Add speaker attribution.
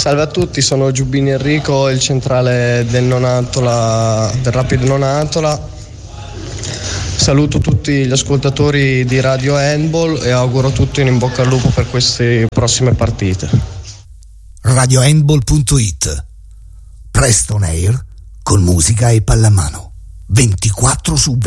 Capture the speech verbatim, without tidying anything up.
Speaker 1: Salve a tutti, sono Giubbini Enrico, il centrale del Nonantola, del Rapid Nonantola. Saluto tutti gli ascoltatori di Radio Handball e auguro a tutti un in bocca al lupo per queste prossime partite.
Speaker 2: radio handball punto it. Presto on air con musica e pallamano. ventiquattro su